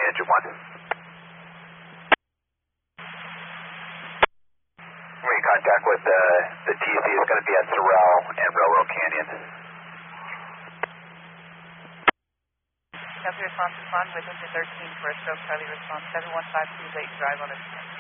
engine 1. We're in contact with the TC. It's going to be at Sorrel and Railroad Canyon. Copy response with engine 13 for a stroke, Charlie response 7152 late drive on a